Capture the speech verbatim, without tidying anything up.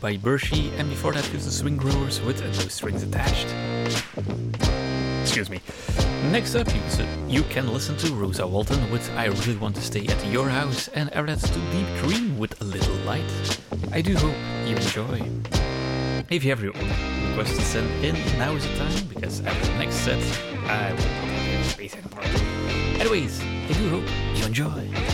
by Bershi, and before that is the Swing Growers with No Strings Attached. Excuse me. Next up, you, you can listen to Rosa Walton with I Really Want to Stay at Your House, and after that's to Deep Green with A Little Light. I do hope you enjoy. If you have your own requests to send in, now is the time, because after the next set, I will put it in space and part. Anyways, I do hope you enjoy.